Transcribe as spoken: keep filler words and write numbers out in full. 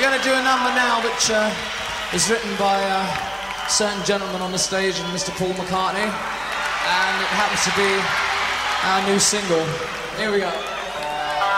going to do a number now which uh, is written by a certain gentleman on the stage, and Mister Paul McCartney, and it happens to be our new single. Here we go.